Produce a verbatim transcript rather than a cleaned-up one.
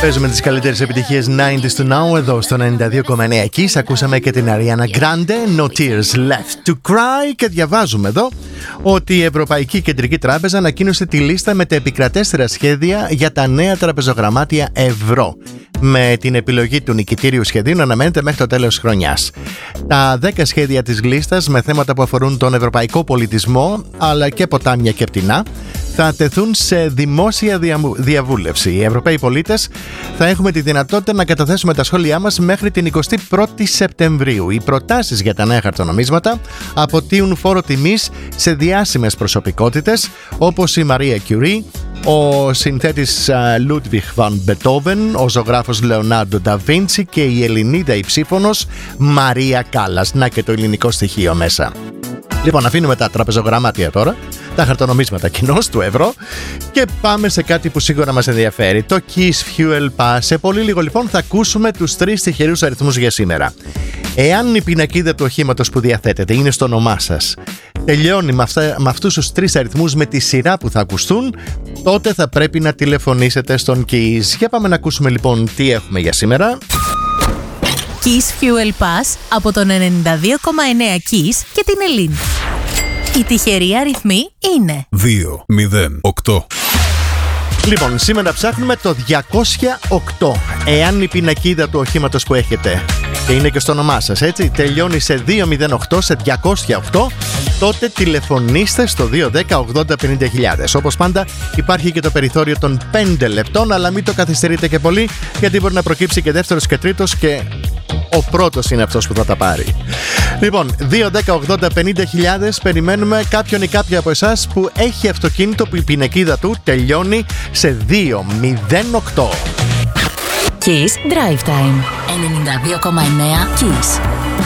Παίζουμε τις καλύτερες επιτυχίες ενενήντα του Now εδώ στο ενενήντα δύο κόμμα εννέα Kiss. Ακούσαμε και την Ariana Grande, No Tears Left to Cry. Και διαβάζουμε εδώ ότι η Ευρωπαϊκή Κεντρική Τράπεζα ανακοίνωσε τη λίστα με τα επικρατέστερα σχέδια για τα νέα τραπεζογραμμάτια ευρώ. Με την επιλογή του νικητήριου σχεδίου να αναμένεται μέχρι το τέλος της χρονιάς. Τα δέκα σχέδια της λίστας με θέματα που αφορούν τον ευρωπαϊκό πολιτισμό αλλά και ποτάμια και πτηνά θα τεθούν σε δημόσια διαβούλευση. Οι Ευρωπαίοι πολίτες θα έχουμε τη δυνατότητα να καταθέσουμε τα σχόλιά μας μέχρι την εικοστή πρώτη Σεπτεμβρίου. Οι προτάσεις για τα νέα χαρτονομίσματα αποτείουν φόρο τιμής σε διάσημες προσωπικότητες όπως η Μαρία Κιουρί, ο συνθέτης Λούντβιχ Βαν Μπετόβεν, ο ζωγράφος Λεωνάρντο ντα Βίντσι και η Ελληνίδα υψήφωνος Μαρία Κάλλας. Να και το ελληνικό στοιχείο μέσα. Λοιπόν, αφήνουμε τα τραπεζογραμμάτια τώρα, τα χαρτονομίσματα κοινώς του ευρώ και πάμε σε κάτι που σίγουρα μας ενδιαφέρει. Το Kiss Fuel Pass. Σε πολύ λίγο λοιπόν θα ακούσουμε τους τρεις τυχερούς αριθμούς για σήμερα. Εάν η πινακίδα του οχήματος που διαθέτετε είναι στο όνομά σας, τελειώνει με, αυτά, με αυτούς τους τρεις αριθμούς με τη σειρά που θα ακουστούν, τότε θα πρέπει να τηλεφωνήσετε στον Kiss. Για πάμε να ακούσουμε λοιπόν τι έχουμε για σήμερα. Kiss Fuel Pass από τον ενενήντα δύο κόμμα εννέα Kiss και την Ελλήν. Οι τυχεροί αριθμοί είναι δύο μηδέν οκτώ. Λοιπόν, σήμερα ψάχνουμε το διακόσια οκτώ. Εάν η πινακίδα του οχήματος που έχετε και είναι και στο όνομά σας, έτσι, τελειώνει σε δύο μηδέν οκτώ, σε διακόσια οκτώ, τότε τηλεφωνήστε στο δύο ένα μηδέν ογδόντα πενήντα χιλιάδες. Όπως πάντα υπάρχει και το περιθώριο των πέντε λεπτών, αλλά μην το καθυστερείτε και πολύ, γιατί μπορεί να προκύψει και δεύτερος και τρίτος και ο πρώτος είναι αυτός που θα τα πάρει. Λοιπόν, δύο ένα μηδέν ογδόντα πενήντα χιλιάδες, περιμένουμε κάποιον ή κάποια από εσάς που έχει αυτοκίνητο που η πινακίδα του τελειώνει σε δύο μηδέν οκτώ. Kiss Drive Time ενενήντα δύο κόμμα εννέα Kiss.